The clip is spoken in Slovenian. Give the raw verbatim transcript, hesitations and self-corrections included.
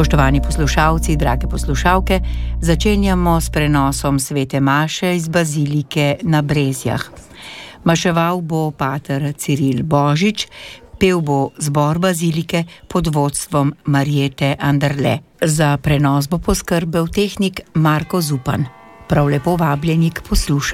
Spoštovani poslušalci, drage poslušalke, začenjamo s prenosom svete maše iz bazilike na Brezjah. Maševal bo pater Ciril Božič, pel bo zbor bazilike pod vodstvom Marjete Anderle. Za prenos bo poskrbel tehnik Marko Zupan. Prav lepo vabljeni k poslušanju.